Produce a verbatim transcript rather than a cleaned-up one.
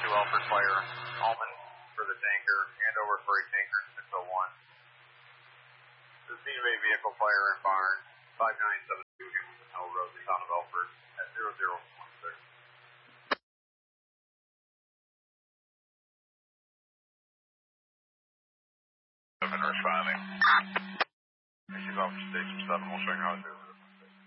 two Alfred Fire, Allman for the tanker, hand over for a tanker, six oh one. The scene of a vehicle fire in barn, five nine seven two, Hamilton Hill Road, the town of Elford, at zero zero one six. I've been responding. Receive Officer Station seven, we'll swing out to